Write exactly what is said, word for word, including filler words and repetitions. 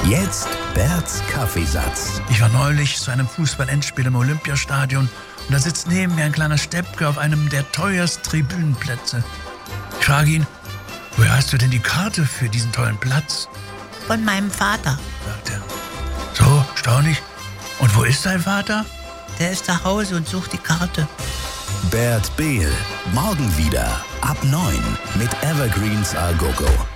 Jetzt Berts Kaffeesatz. Ich war neulich zu einem Fußball-Endspiel im Olympiastadion und da sitzt neben mir ein kleiner Steppke auf einem der teuersten Tribünenplätze. Ich frage ihn, woher hast du denn die Karte für diesen tollen Platz? Von meinem Vater, Sagt er. So, staunlich. Und wo ist dein Vater? der ist zu Hause und sucht die Karte. Bert Behl. Morgen wieder ab neun mit Evergreens A Go Go.